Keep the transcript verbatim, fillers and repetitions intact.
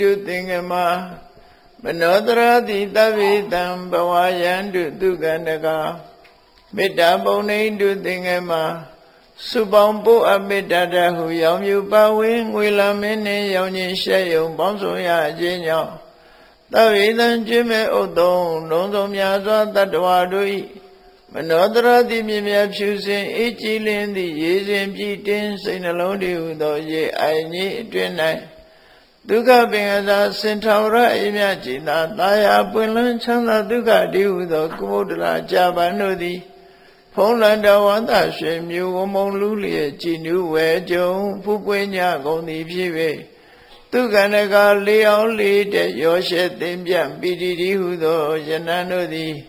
တုသင်္ကမမနောတရတိတဗ္ဗေတံဘဝယံတုဒုက္ခန္တကမေတ္တာပုံနေတုသင်္ကမစုပေါင်းပို့အမေတ္တာတဟုရောင်မြူပါဝင်းငွေလာမင်းနှင့်ရောင်ချင်းရှက်ယုံပေါင်းစုံရခြင်းကြောင့်တဗ္ဗေတံကျွမ်းမဲ့ဥသုံးလုံးစုံများစွာတတ္တဝါတို့၏မနောတရတိမြင်မြတ်ဖြူစင်အေးကြည်လင်းသည့်ရေစဉ်ပြည့်တင်းစိတ်နှလုံးတည်ဟူသောရေအိုင်ကြီးအတွင်၌ဒုက္ခပင်အစာစင်ထောရအိမြကြည်သာတာယာပွင့်လန်းချမ်းသာဒုက္ခတည်ဟူသောကုမုဒ္ဒရာကြာပန်တို့သည်ဖုံးလန်တော်ဝန္တာရွှေမျိုးဝမုံလူလျက်ကြည်နူးဝဲကြုံဖူးပွေးညကုန်သည်ဖြစ်၍ဒုက္ခန္တကလေးအောင်လေးတဲ့ရောရှဲသိမ့်ပြပီတိတည်ဟူသောယနန်တို့သည်